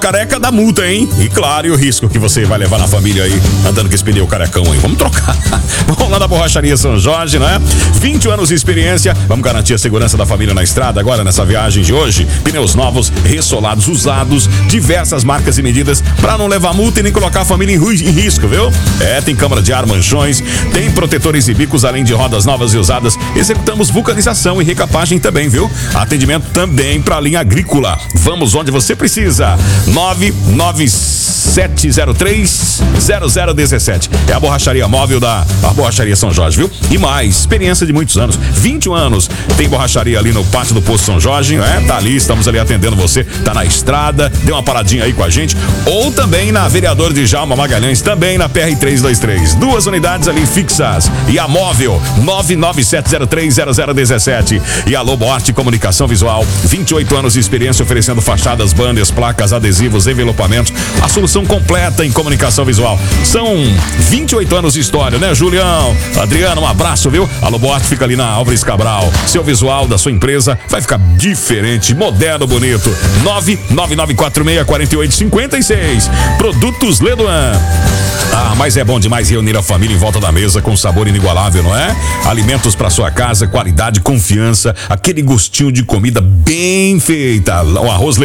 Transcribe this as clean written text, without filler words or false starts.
Careca da multa, hein? E claro, e o risco que você vai levar na família aí, andando com esse pneu carecão aí. Vamos trocar. Vamos lá na Borracharia São Jorge, né? 20 anos de experiência. Vamos garantir a segurança da família na estrada agora nessa viagem de hoje. Pneus novos, ressolados, usados, diversas marcas e medidas pra não levar multa e nem colocar a família em risco, viu? Tem câmara de ar, manchões, tem protetores e bicos, além de rodas novas e usadas. Executamos vulcanização e recapagem também, viu? Atendimento também pra linha agrícola. Vamos onde você precisa. 99703-0017. É a borracharia móvel da Borracharia São Jorge, viu? E mais, experiência de muitos anos, 21 anos. Tem borracharia ali no pátio do Posto São Jorge, tá ali, estamos ali atendendo você, tá na estrada, dê uma paradinha aí com a gente. Ou também na Vereador Djalma Magalhães, também na PR-323. 2 unidades ali fixas. E a móvel, 99703-0017. E a Lobo Arte Comunicação Visual, 28 anos de experiência oferecendo fachadas, banners, placas, adesivos, envelopamentos, a solução completa em comunicação visual. São 28 anos de história, né, Julião? Adriano, um abraço, viu? A Lobo Arte fica ali na Álvares Cabral. Seu visual da sua empresa vai ficar diferente, moderno, bonito. 999464856. Produtos Ledoan. Mas é bom demais reunir a família em volta da mesa com sabor inigualável, não é? Alimentos para sua casa, qualidade, confiança, aquele gostinho de comida bem feita. O arroz